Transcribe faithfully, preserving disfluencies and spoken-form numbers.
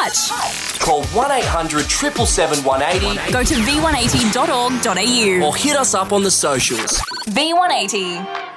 touch. Call one eight hundred seven seven seven one eight zero. Go to v one eighty dot org dot a u Or hit us up on the socials. V one eighty.